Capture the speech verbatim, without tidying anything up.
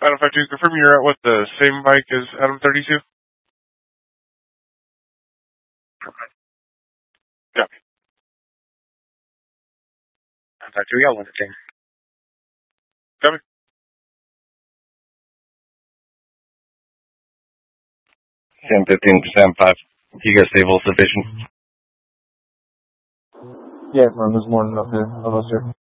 Adam five two, confirm you're out with the same bike as Adam thirty-two? Copy. Adam five two, yeah, one fifteen. Copy. Sam fifteen to Sam five. You guys stable sufficient? Yeah, run this morning up here. Hello, sir.